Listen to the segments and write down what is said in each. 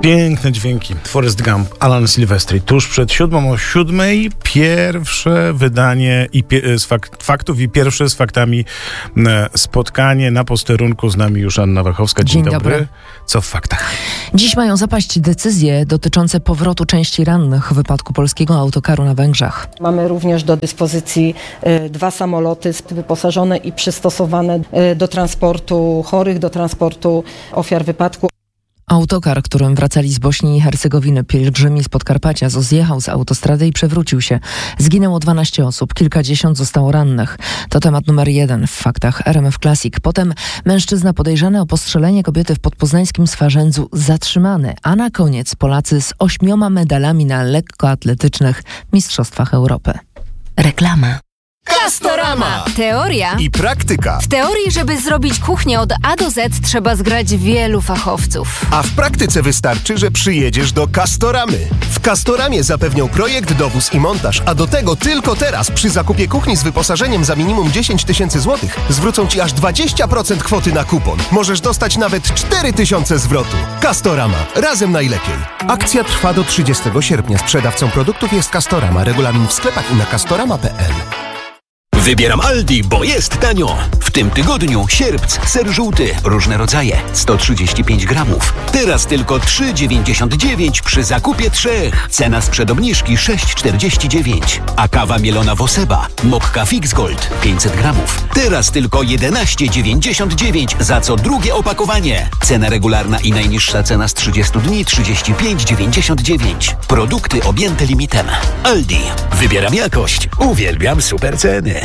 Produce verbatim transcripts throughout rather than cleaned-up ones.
Piękne dźwięki. Forrest Gump, Alan Silvestri. Tuż przed siódmą o siódmej pierwsze wydanie i pie- z fak- faktów i pierwsze z faktami e, spotkanie na posterunku. Z nami już Anna Wachowska. Dzień, Dzień dobry. dobry. Co w faktach? Dziś mają zapaść decyzje dotyczące powrotu części rannych w wypadku polskiego autokaru na Węgrzech. Mamy również do dyspozycji y, dwa samoloty wyposażone i przystosowane y, do transportu chorych, do transportu ofiar wypadku. Autokar, którym wracali z Bośni i Hercegowiny pielgrzymi z Podkarpacia, zjechał z autostrady i przewrócił się. Zginęło dwanaście osób, kilkadziesiąt zostało rannych. To temat numer jeden w faktach R M F Classic. Potem mężczyzna podejrzany o postrzelenie kobiety w podpoznańskim Swarzędzu zatrzymany. A na koniec Polacy z ośmioma medalami na lekkoatletycznych Mistrzostwach Europy. Reklama. Castorama! Teoria I praktyka. W teorii, żeby zrobić kuchnię od A do Z, trzeba zgrać wielu fachowców. A w praktyce wystarczy, że przyjedziesz do Castoramy. W Castoramie zapewnią projekt, dowóz i montaż, a do tego tylko teraz przy zakupie kuchni z wyposażeniem za minimum dziesięć tysięcy złotych zwrócą Ci aż dwadzieścia procent kwoty na kupon. Możesz dostać nawet cztery tysiące zwrotu. Castorama. Razem najlepiej. Akcja trwa do trzydziestego sierpnia. Sprzedawcą produktów jest Castorama. Regulamin w sklepach i na castorama kropka p l. Wybieram Aldi, bo jest tanio. W tym tygodniu sierpc, ser żółty, różne rodzaje, sto trzydzieści pięć gramów. Teraz tylko trzy dziewięćdziesiąt dziewięć przy zakupie trzech. Cena sprzed obniżki sześć czterdzieści dziewięć. A kawa mielona Woseba, Mokka Fix Gold, pięćset gramów. Teraz tylko jedenaście dziewięćdziesiąt dziewięć za co drugie opakowanie. Cena regularna i najniższa cena z trzydziestu dni trzydzieści pięć dziewięćdziesiąt dziewięć. Produkty objęte limitem. Aldi. Wybieram jakość. Uwielbiam super ceny.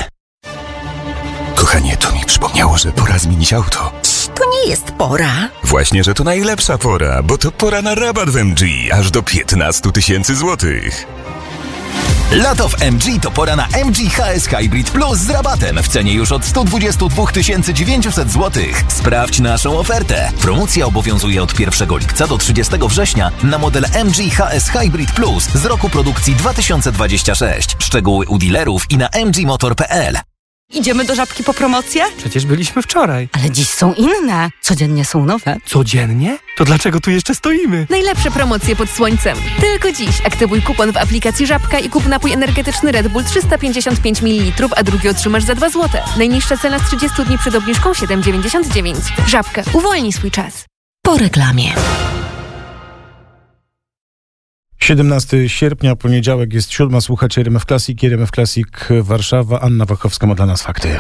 Kochanie, to mi przypomniało, że pora zmienić auto. To nie jest pora. Właśnie, że to najlepsza pora, bo to pora na rabat w M G, aż do piętnaście tysięcy złotych. Lato w M G to pora na M G H S Hybrid Plus z rabatem w cenie już od sto dwadzieścia dwa tysiące dziewięćset złotych. Sprawdź naszą ofertę. Promocja obowiązuje od pierwszego lipca do trzydziestego września na model M G H S Hybrid Plus z roku produkcji dwa tysiące dwudziestego szóstego. Szczegóły u dealerów i na m g motor kropka p l. Idziemy do Żabki po promocję? Przecież byliśmy wczoraj. Ale dziś są inne. Codziennie są nowe. Codziennie? To dlaczego tu jeszcze stoimy? Najlepsze promocje pod słońcem. Tylko dziś aktywuj kupon w aplikacji Żabka i kup napój energetyczny Red Bull trzysta pięćdziesiąt pięć mililitrów, a drugi otrzymasz za dwa złote. Najniższa cena z trzydziestu dni przed obniżką siedem dziewięćdziesiąt dziewięć. Żabka. Uwolnij swój czas. Po reklamie. siedemnastego sierpnia, poniedziałek, jest siódma. Słuchacie R M F Classic, R M F Classic Warszawa. Anna Wachowska ma dla nas fakty.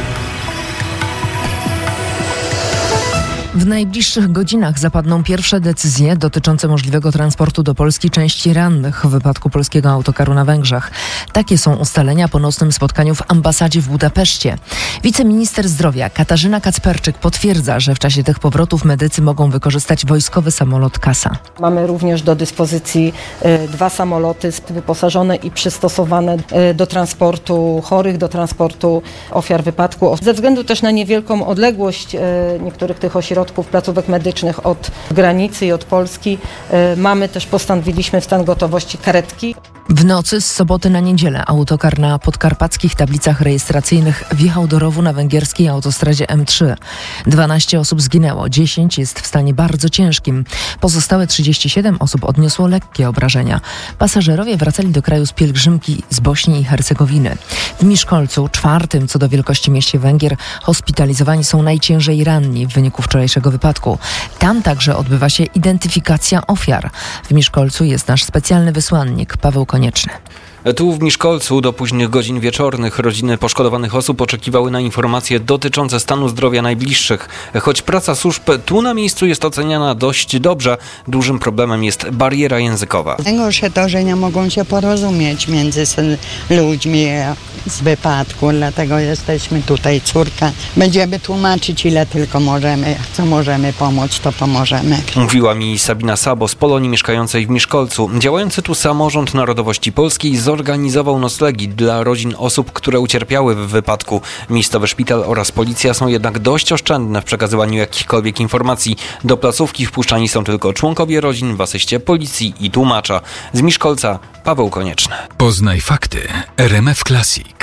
W najbliższych godzinach zapadną pierwsze decyzje dotyczące możliwego transportu do Polski części rannych w wypadku polskiego autokaru na Węgrzech. Takie są ustalenia po nocnym spotkaniu w ambasadzie w Budapeszcie. Wiceminister zdrowia Katarzyna Kacperczyk potwierdza, że w czasie tych powrotów medycy mogą wykorzystać wojskowy samolot Kasa. Mamy również do dyspozycji y, dwa samoloty wyposażone i przystosowane y, do transportu chorych, do transportu ofiar wypadku. Ze względu też na niewielką odległość y, niektórych tych ośrodków, placówek medycznych od granicy i od Polski, y, mamy też, postanowiliśmy w stan gotowości karetki. W nocy z soboty na niedzielę autokar na podkarpackich tablicach rejestracyjnych wjechał do rowu na węgierskiej autostradzie M trzy. dwanaście osób zginęło, dziesięć jest w stanie bardzo ciężkim. Pozostałe trzydzieści siedem osób odniosło lekkie obrażenia. Pasażerowie wracali do kraju z pielgrzymki z Bośni i Hercegowiny. W Miszkolcu, czwartym co do wielkości mieście Węgier, hospitalizowani są najciężej ranni w wyniku wczorajszego wypadku. Tam także odbywa się identyfikacja ofiar. W Miszkolcu jest nasz specjalny wysłannik Paweł Konieczny. Tu w Miszkolcu do późnych godzin wieczornych rodziny poszkodowanych osób oczekiwały na informacje dotyczące stanu zdrowia najbliższych. Choć praca służb tu na miejscu jest oceniana dość dobrze, dużym problemem jest bariera językowa. Najgorsze to, że nie mogą się porozumieć między ludźmi z wypadku, dlatego jesteśmy tutaj, córka. Będziemy tłumaczyć, ile tylko możemy, co możemy pomóc, to pomożemy. Mówiła mi Sabina Sabo z Polonii mieszkającej w Miszkolcu. Działający tu samorząd narodowości polskiej zorganizował noclegi dla rodzin osób, które ucierpiały w wypadku. Miejscowy szpital oraz policja są jednak dość oszczędne w przekazywaniu jakichkolwiek informacji. Do placówki wpuszczani są tylko członkowie rodzin w asyście policji i tłumacza. Z Miszkolca Paweł Konieczny. Poznaj fakty. R M F Classic.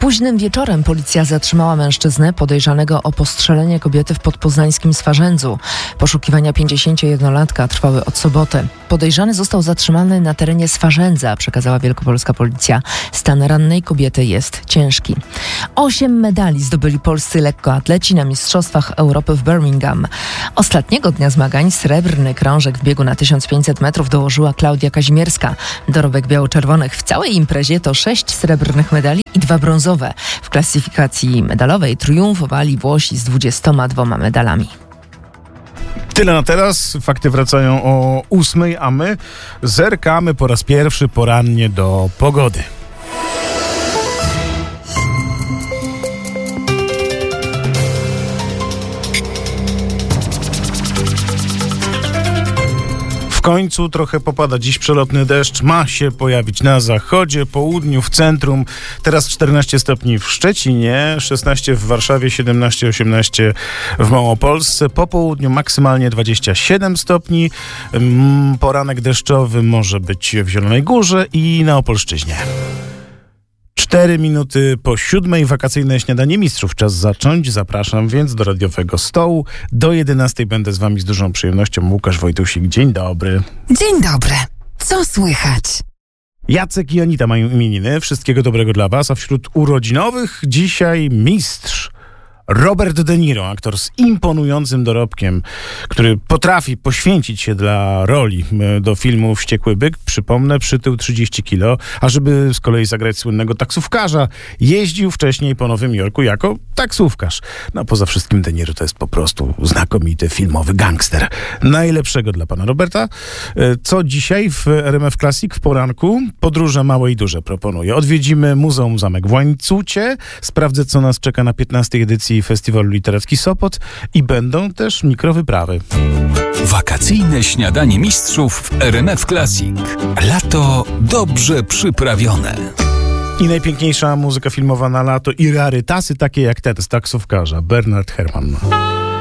Późnym wieczorem policja zatrzymała mężczyznę podejrzanego o postrzelenie kobiety w podpoznańskim Swarzędzu. Poszukiwania pięćdziesięciojednolatka trwały od soboty. Podejrzany został zatrzymany na terenie Swarzędza, przekazała wielkopolska policja. Stan rannej kobiety jest ciężki. Osiem medali zdobyli polscy lekkoatleci na Mistrzostwach Europy w Birmingham. Ostatniego dnia zmagań srebrny krążek w biegu na tysiąc pięćset metrów dołożyła Klaudia Kazimierska. Dorobek biało-czerwonych w całej imprezie to sześć srebrnych medali i dwa brązowe. W klasyfikacji medalowej triumfowali Włosi z dwudziestoma dwoma medalami. Tyle na teraz. Fakty wracają o ósmej, a my zerkamy po raz pierwszy porannie do pogody. W końcu trochę popada. Dziś przelotny deszcz ma się pojawić na zachodzie, południu, w centrum. Teraz czternaście stopni w Szczecinie, szesnaście w Warszawie, siedemnaście osiemnaście w Małopolsce. Po południu maksymalnie dwadzieścia siedem stopni. Poranek deszczowy może być w Zielonej Górze i na Opolszczyźnie. Cztery minuty po siódmej, wakacyjne śniadanie mistrzów. Czas zacząć. Zapraszam więc do radiowego stołu. Do jedenastej będę z wami z dużą przyjemnością. Łukasz Wojtusik, dzień dobry. Dzień dobry. Co słychać? Jacek i Anita mają imieniny. Wszystkiego dobrego dla was. A wśród urodzinowych dzisiaj mistrz Robert De Niro, aktor z imponującym dorobkiem, który potrafi poświęcić się dla roli do filmu Wściekły byk. Przypomnę, przytył trzydzieści kilo, a żeby z kolei zagrać słynnego taksówkarza, jeździł wcześniej po Nowym Jorku jako taksówkarz. No poza wszystkim De Niro to jest po prostu znakomity filmowy gangster. Najlepszego dla pana Roberta. Co dzisiaj w R M F Classic w poranku? Podróże małe i duże proponuję. Odwiedzimy Muzeum Zamek w Łańcucie. Sprawdzę, co nas czeka na piętnastej edycji Festiwalu Literacki Sopot i będą też mikrowyprawy. Wakacyjne śniadanie mistrzów w R M F Classic. Lato dobrze przyprawione. I najpiękniejsza muzyka filmowa na lato i rarytasy takie jak ten z taksówkarza, Bernard Herrmann.